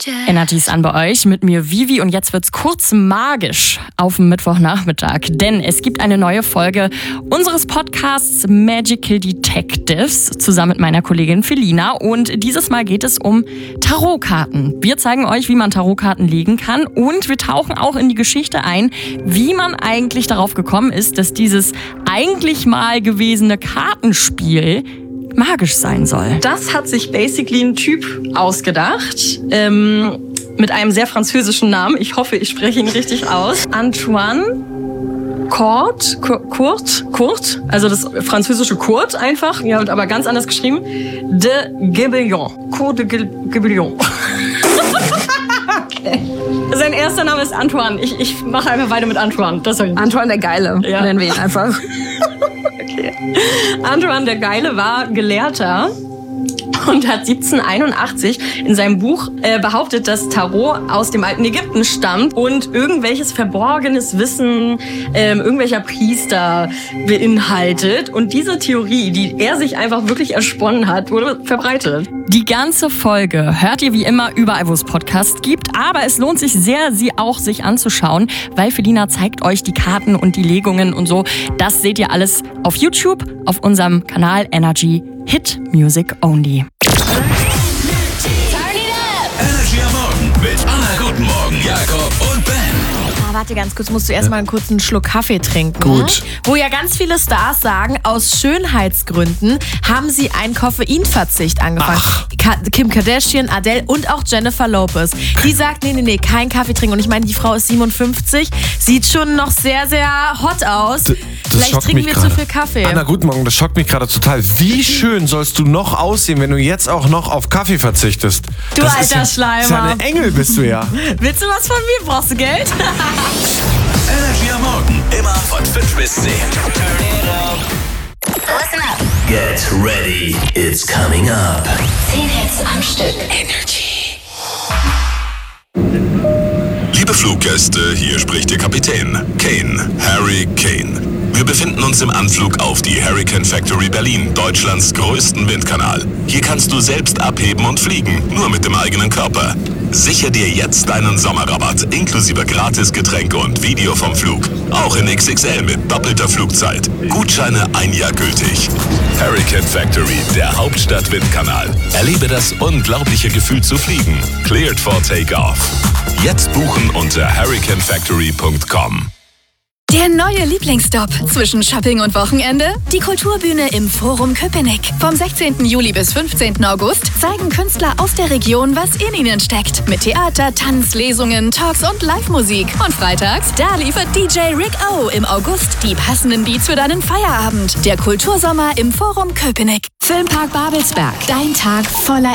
Energy ist an bei euch, mit mir Vivi, und jetzt wird's kurz magisch auf dem Mittwochnachmittag, denn es gibt eine neue Folge unseres Podcasts Magical Detectives zusammen mit meiner Kollegin Felina, und dieses Mal geht es um Tarotkarten. Wir zeigen euch, wie man Tarotkarten legen kann, und wir tauchen auch in die Geschichte ein, wie man eigentlich darauf gekommen ist, dass dieses eigentlich mal gewesene Kartenspiel magisch sein soll. Das hat sich basically ein Typ ausgedacht, mit einem sehr französischen Namen. Ich hoffe, ich spreche ihn richtig aus. Antoine Kurt, also das französische Kurt einfach, ja, aber ganz anders geschrieben. De Gébillon. Kurt de Gébillon. Okay. Sein erster Name ist Antoine. Ich mache einfach weiter mit Antoine. Antoine der Geile, ja. Nennen wir ihn einfach. Okay. Antoine der Geile war Gelehrter und hat 1781 in seinem Buch behauptet, dass Tarot aus dem alten Ägypten stammt und irgendwelches verborgenes Wissen irgendwelcher Priester beinhaltet. Und diese Theorie, die er sich einfach wirklich ersponnen hat, wurde verbreitet. Die ganze Folge hört ihr wie immer überall, wo es Podcasts gibt, aber es lohnt sich sehr, sie auch sich anzuschauen, weil Felina zeigt euch die Karten und die Legungen und so. Das seht ihr alles auf YouTube, auf unserem Kanal Energy Hit Music Only. Energy am Morgen mit Anna, guten Morgen, Jakob und Ben. Warte ganz kurz, musst du erstmal einen kurzen Schluck Kaffee trinken. Gut. Wo ja ganz viele Stars sagen, aus Schönheitsgründen haben sie einen Koffeinverzicht angefangen. Kim Kardashian, Adele und auch Jennifer Lopez. Sie sagt, nee, kein Kaffee trinken. Und ich meine, die Frau ist 57, sieht schon noch sehr, sehr hot aus. Vielleicht trinken wir zu viel Kaffee. Anna, guten Morgen, das schockt mich gerade total. Wie schön sollst du noch aussehen, wenn du jetzt auch noch auf Kaffee verzichtest? Du das alter ist Schleimer. Ist ja eine Engel bist du ja. Willst du was von mir? Brauchst du Geld? Energy am Morgen, immer von 5 bis 10. Listen up. Get ready, it's coming up. 10 Hits am Stück. Liebe Fluggäste, hier spricht Ihr Kapitän, Kane, Harry Kane. Wir befinden uns im Anflug auf die Hurricane Factory Berlin, Deutschlands größten Windkanal. Hier kannst du selbst abheben und fliegen, nur mit dem eigenen Körper. Sichere dir jetzt deinen Sommerrabatt, inklusive Gratisgetränke und Video vom Flug. Auch in XXL mit doppelter Flugzeit. Gutscheine 1 Jahr gültig. Hurricane Factory, der Hauptstadt-Windkanal. Erlebe das unglaubliche Gefühl zu fliegen. Cleared for Takeoff. Jetzt buchen unter hurricanefactory.com. Der neue Lieblingsstop zwischen Shopping und Wochenende? Die Kulturbühne im Forum Köpenick. Vom 16. Juli bis 15. August zeigen Künstler aus der Region, was in ihnen steckt. Mit Theater, Tanz, Lesungen, Talks und Live-Musik. Und freitags, da liefert DJ Rick O im August die passenden Beats für deinen Feierabend. Der Kultursommer im Forum Köpenick. Filmpark Babelsberg. Dein Tag voller